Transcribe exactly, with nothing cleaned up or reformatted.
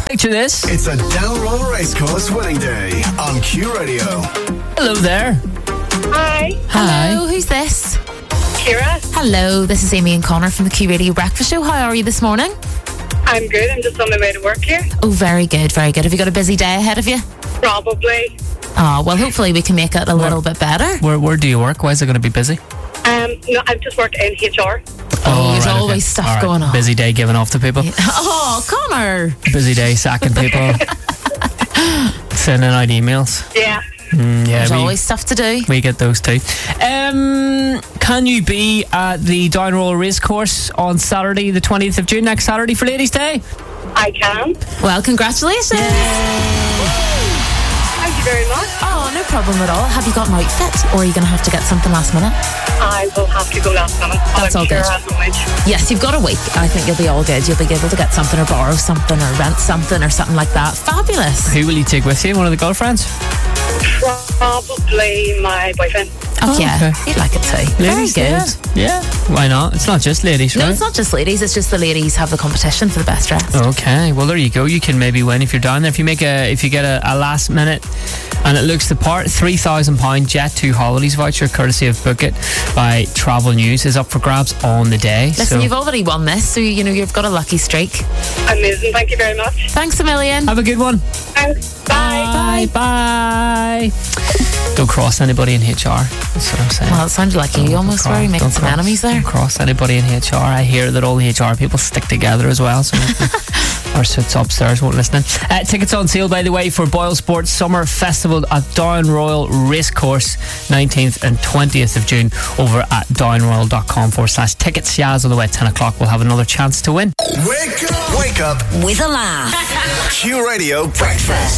Picture this. It's a Downroll Racecourse winning day on Q Radio. Hello there. Hi. Hi. Hello, who's this? Kira. Hello, this is Amy and Connor from the Q Radio Breakfast Show. How are you this morning? I'm good. I'm just on my way to work here. Oh, very good, very good. Have you got a busy day ahead of you? Probably. Oh, well, hopefully we can make it a little bit better. Where Where do you work? Why is it going to be busy? Um, no, I've just worked in H R. Oh, there's right, always okay. stuff All right. going on. Busy day giving off to people. Oh, Connor. Busy day sacking people. Sending out emails. Yeah. Mm, yeah, There's we, always stuff to do. we get those too. Um, can you be at the Downroll Racecourse on Saturday, the twentieth of June, next Saturday for Ladies' Day? I can. Well, congratulations. Thank you very much. Oh, no problem at all. Have you got an outfit, or are you going to have to get something last minute? I will have to go last minute. That's I'm all sure good. I'll manage. Yes, you've got a week. I think you'll be all good. You'll be able to get something or borrow something or rent something or something like that. Fabulous. Who will you take with you? One of the girlfriends? Probably my boyfriend. Oh, yeah, okay. you'd like it too. Ladies, Very good. Yeah. yeah. Why not? It's not just ladies, No, right? it's not just ladies. It's just the ladies have the competition for the best dressed. Okay, well there you go. You can maybe win if you're down there. If you make a, if you get a, a last minute, and it looks the part, three thousand pound Jet two holidays voucher, courtesy of Book It by Travel News, is up for grabs on the day. Listen, so you've already won this, so you know you've got a lucky streak. Amazing. Thank you very much. Thanks a million. have a good one. Thanks. Bye. Bye bye. Don't cross anybody in H R. That's what I'm saying. Well, it sounded like you almost were Cross- making don't some cross- enemies there. Don't cross anybody in H R. I hear that all the H R people stick together as well. So our suits upstairs won't listen. Uh, tickets on sale, by the way, for Boyle Sports Summer Festival at Downroyal Racecourse, nineteenth and twentieth of June, over at downroyal.com forward slash tickets. Yaz on the way at ten o'clock. We'll have another chance to win. Wake up. Wake up With a laugh. Q Radio Breakfast.